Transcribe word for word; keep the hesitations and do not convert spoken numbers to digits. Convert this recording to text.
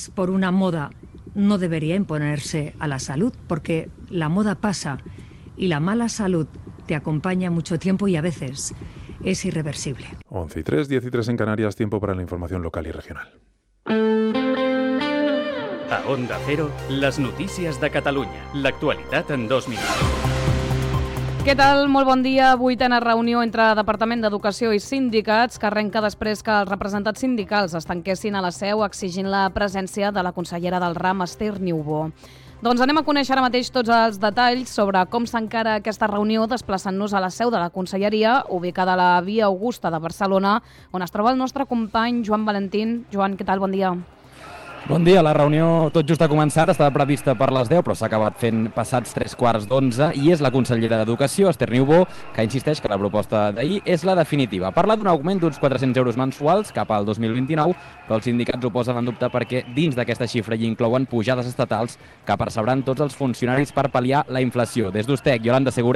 es por una moda, no debería imponerse a la salud, porque la moda pasa y la mala salud te acompaña mucho tiempo y a veces es irreversible. once y tres, diez y tres en Canarias, tiempo para la información local y regional. A Onda Cero, les notícies de Catalunya. L'actualitat en dos minuts. Què tal? Molt bon dia. Vuitena reunió entre Departament d'Educació i sindicats que arrenca després que els representats sindicals es tanquessin a la seu exigint la presència de la consellera del RAM, Esther Niubó. Doncs anem a conèixer ara mateix tots els detalls sobre com s'encara aquesta reunió desplaçant-nos a la seu de la Conselleria, ubicada a la Via Augusta de Barcelona, on es troba el nostre company Joan Valentín. Joan, què tal? Bon dia. Bon dia, la reunió tot just ha començat, estava prevista per les deu, però s'ha acabat fent passats tres quarts d'onze i és la consellera d'Educació, Esther Niubó, que insisteix que la proposta d'ahir és la definitiva. Parla d'un augment d'uns quatre-cents euros mensuals cap al dos mil vint-i-nou, però els sindicats ho posen en dubte perquè dins d'aquesta xifra hi inclouen pujades estatals que percebran tots els funcionaris per pal·liar la inflació. Des d'Ustec, Yolanda Segura.